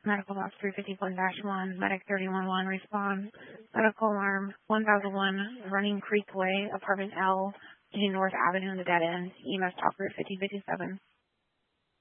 Medical Box 351-1, Medic 311, respond. Medical Alarm 1001, Running Creek Way, Apartment L, North Avenue in the dead end. EMS Talk Group 5057.